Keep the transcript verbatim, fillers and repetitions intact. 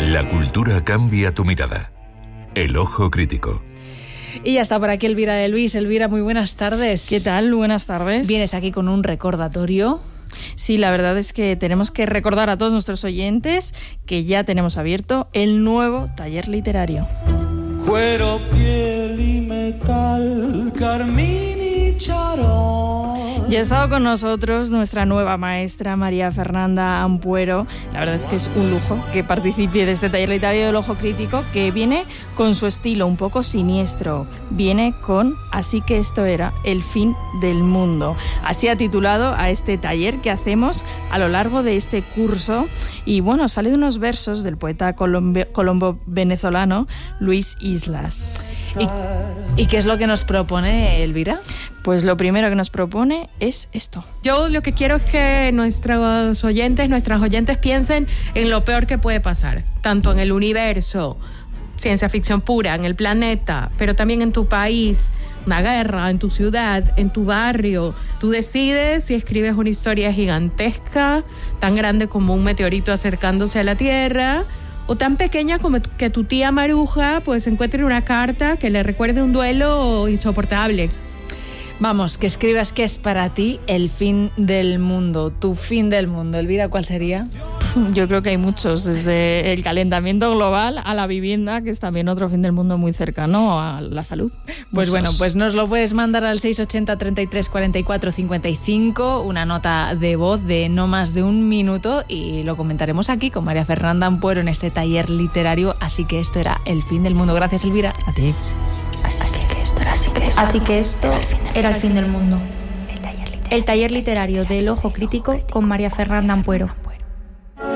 La cultura cambia tu mirada. El ojo crítico. Y ya está por aquí Elvira de Luis. Elvira, muy buenas tardes. ¿Qué tal? Buenas tardes. Vienes aquí con un recordatorio. Sí, la verdad es que tenemos que recordar a todos nuestros oyentes que ya tenemos abierto el nuevo taller literario. Cuero, piel y metal, carmín y charol. Y ha estado con nosotros nuestra nueva maestra, María Fernanda Ampuero. La verdad es que es un lujo que participe de este taller literario del ojo crítico, que viene con su estilo un poco siniestro. Viene con Así que esto era el fin del mundo. Así ha titulado a este taller que hacemos a lo largo de este curso. Y bueno, sale de unos versos del poeta colombo-venezolano Luis Islas. ¿Y, ¿Y qué es lo que nos propone Elvira? Pues lo primero que nos propone es esto. Yo lo que quiero es que nuestros oyentes, nuestras oyentes piensen en lo peor que puede pasar, tanto en el universo, ciencia ficción pura, en el planeta, pero también en tu país, una guerra, en tu ciudad, en tu barrio. Tú decides si escribes una historia gigantesca, tan grande como un meteorito acercándose a la Tierra, o tan pequeña como que tu tía Maruja pues encuentre una carta que le recuerde un duelo insoportable. Vamos, que escribas que es para ti el fin del mundo, tu fin del mundo. Elvira, ¿cuál sería? Yo creo que hay muchos, desde el calentamiento global a la vivienda, que es también otro fin del mundo muy cercano a la salud. Pues muchos. Bueno, pues nos lo puedes mandar al seis ochenta, treinta y tres, cuarenta y cuatro, cincuenta y cinco, una nota de voz de no más de un minuto y lo comentaremos aquí con María Fernanda Ampuero en este taller literario. Así que esto era el fin del mundo. Gracias, Elvira. A ti. Así, así que esto era así que esto, así que esto era el fin del mundo. El taller literario del ojo crítico con María Fernanda Ampuero.